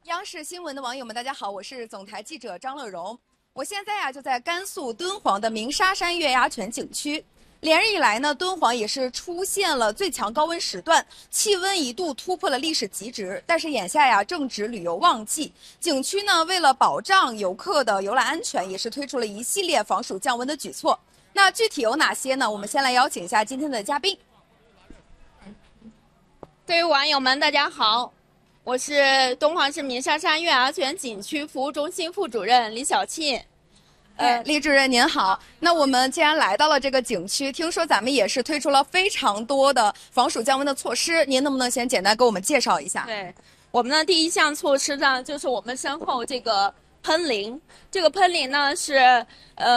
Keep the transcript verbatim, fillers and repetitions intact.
央视新闻的网友们，大家好，我是总台记者张乐荣。我现在呀、啊、就在甘肃敦煌的鸣沙山月牙泉景区。连日以来呢，敦煌也是出现了最强高温时段，气温一度突破了历史极值。但是眼下呀，正值旅游旺季，景区呢为了保障游客的游览安全，也是推出了一系列防暑降温的举措。那具体有哪些呢？我们先来邀请一下今天的嘉宾。 各位网友们，大家好，我是敦煌市鸣沙山月牙泉景区服务中心副主任李小庆。 呃，李主任您好。那我们既然来到了这个景区，听说咱们也是推出了非常多的防暑降温的措施，您能不能先简单给我们介绍一下？ 对，我们的第一项措施呢，就是我们身后这个喷淋。这个喷淋呢是呃。